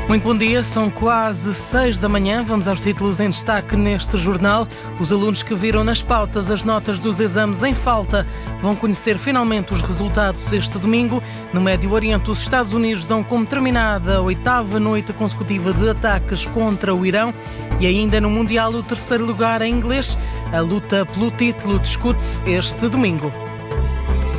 Muito bom dia, são quase 6 da manhã. Vamos aos títulos em destaque neste jornal. Os alunos que viram nas pautas as notas dos exames em falta vão conhecer finalmente os resultados este domingo. No Médio Oriente, os Estados Unidos dão como terminada a 8ª noite consecutiva de ataques contra o Irão. E ainda no Mundial, o terceiro lugar em inglês. A luta pelo título discute-se este domingo.